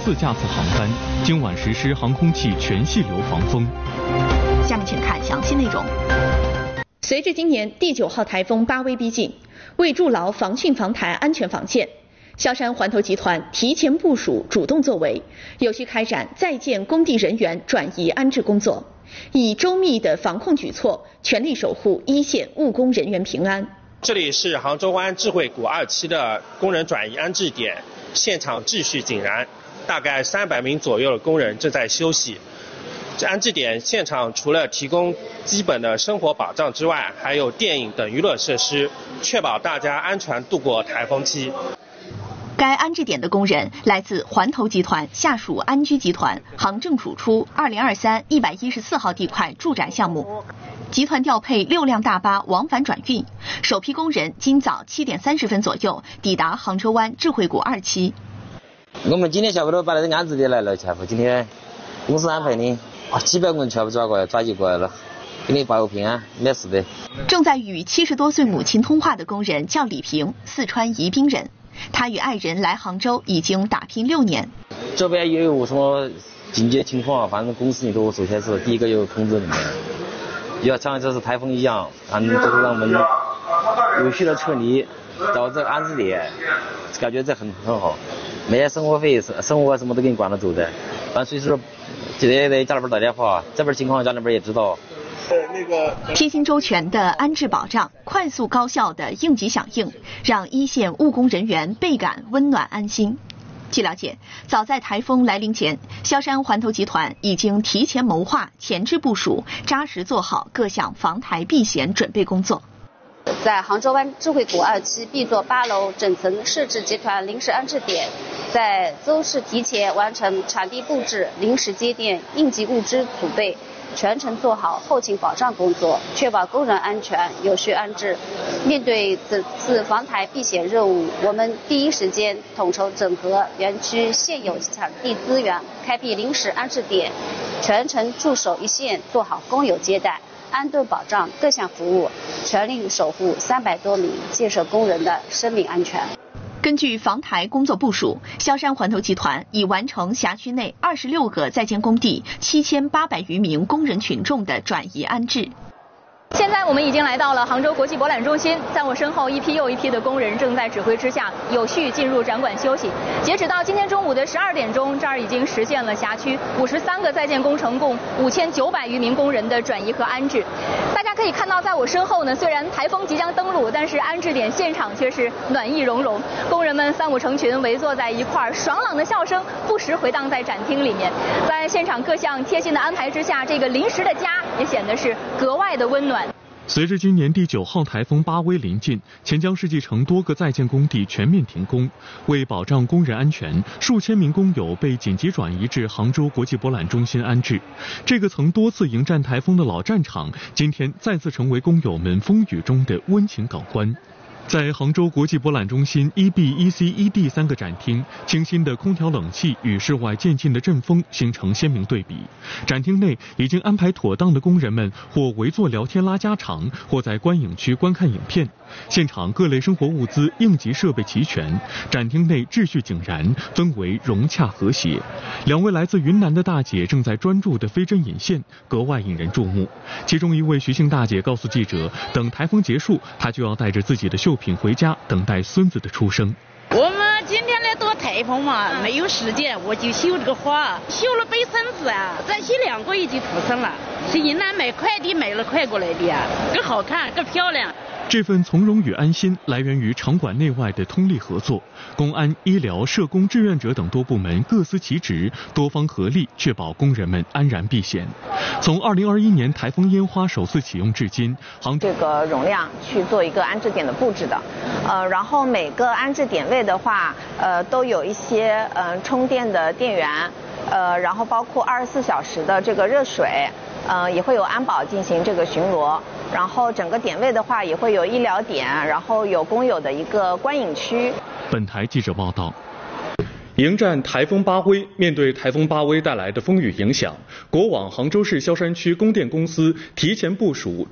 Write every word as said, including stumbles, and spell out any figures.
四架次航班，今晚实施航空器全系流防风。 下面请看详细内容。随着今年第九号台风巴威逼近，为筑牢防汛防台安全防线，萧山环投集团提前部署、主动作为，有序开展在建工地人员转移安置工作，以周密的防控举措，全力守护一线务工人员平安。 这里是杭州湾智慧谷二期的工人转移安置点，现场秩序井然，大概三百名左右的工人正在休息。这安置点现场除了提供基本的生活保障之外，还有电影等娱乐设施，确保大家安全度过台风期。 该安置点的工人来自环投集团下属安居集团杭政储出二零二三一百一十四号地块住宅项目，集团调配六辆大巴往返转运，首批工人今早七点三十分左右抵达杭州湾智慧谷二期。 我们今天下午都把那个安置点来了，前夫今天公司安排的。几百个人全部抓过来，抓起过来了，给你报个平安，没事的。 正在与七十多岁母亲通话的工人叫李平，四川宜宾人。他与爱人来杭州已经打拼六年。 这边也有什么紧急情况，反正公司里头首先是第一个有通知你们，要像这次台风一样，反正就是让我们有序的撤离到这个安置点，感觉这很很好，没些生活费、生活什么都给你管得走的，反正随时。记得给家里边打电话，这边情况家里边也知道。 那个贴心周全的安置保障，快速高效的应急响应，让一线务工人员倍感温暖安心。据了解，早在台风来临前，萧山环投集团已经提前谋划、前置部署，扎实做好各项防台避险准备工作。 在杭州湾智慧谷二期 B 座八楼整层设置集团临时安置点，在周市提前完成场地布置、临时接电、应急物资储备，全程做好后勤保障工作，确保工人安全有序安置。面对此次防台避险任务，我们第一时间统筹整合园区现有场地资源，开辟临时安置点，全程驻守一线，做好工友接待、安顿保障各项服务，全力守护三百多名建设工人的生命安全。 根据防台工作部署，萧山环投集团已完成辖区内二十六个在建工地七千八百余名工人群众的转移安置。 现在我们已经来到了杭州国际博览中心，在我身后一批又一批的工人正在指挥之下有序进入展馆休息。截止到今天中午的十二点钟，这儿已经实现了辖区五十三个在建工程共五千九百余名工人的转移和安置。大家可以看到，在我身后呢，虽然台风即将登陆，但是安置点现场却是暖意融融，工人们三五成群围坐在一块儿，爽朗的笑声不时回荡在展厅里面。在现场各项贴心的安排之下，这个临时的家也显得是格外的温暖。 随着今年第九号台风巴威临近，钱江世纪城多个在建工地全面停工。为保障工人安全，数千名工友被紧急转移至杭州国际博览中心安置。这个曾多次迎战台风的老战场，今天再次成为工友们风雨中的温情港湾。在杭州国际博览中心一 B、一 C、一 D 三个展厅，清新的空调冷气与室外渐进的阵风形成鲜明对比。展厅内已经安排妥当的工人们，或围坐聊天拉家常，或在观影区观看影片。现场各类生活物资、应急设备齐全，展厅内秩序井然，氛围融洽和谐。两位来自云南的大姐正在专注地飞针引线，格外引人注目。其中一位徐姓大姐告诉记者，等台风结束，她就要带着自己的绣品回家，等待孙子的出生。 我们今天来躲台风嘛，没有时间，我就绣这个花，绣了背孙子啊，再绣两个月就出生了，是云南买快递买了快过来的呀，更好看更漂亮。 这份从容与安心来源于场馆内外的通力合作，公安、医疗、社工、志愿者等多部门各司其职，多方合力，确保工人们安然避险。从二零二一年台风烟花首次启用至今，杭这个容量去做一个安置点的布置的，呃，然后每个安置点位的话，呃，都有一些呃充电的电源，呃，然后包括二十四小时的这个热水。呃，也会有安保进行这个巡逻，然后整个点位的话也会有医疗点，然后有工友的一个观影区。 本台记者报道。迎战台风巴威，面对台风巴威带来的风雨影响，国网杭州市萧山区供电公司提前部署。